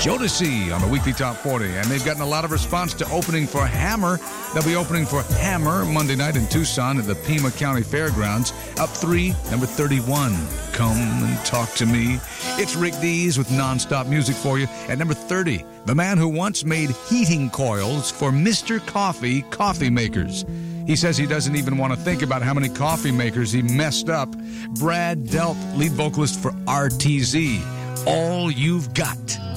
Jodeci on the weekly Top 40. And they've gotten a lot of response to opening for Hammer. They'll be opening for Hammer Monday night in Tucson at the Pima County Fairgrounds. Up 3, number 31. Come and Talk to Me. It's Rick Dees with nonstop music for you. At number 30, the man who once made heating coils for Mr. Coffee coffee makers. He says he doesn't even want to think about how many coffee makers he messed up. Brad Delp, lead vocalist for RTZ. All You've Got.